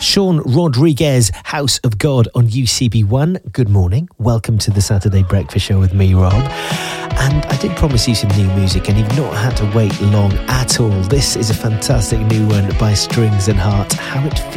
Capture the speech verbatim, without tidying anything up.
Sean Rodriguez, House of God on U C B one. Good morning. Welcome to the Saturday Breakfast Show with me, Rob. And I did promise you some new music, and you've not had to wait long at all. This is a fantastic new one by Strings and Heart, How It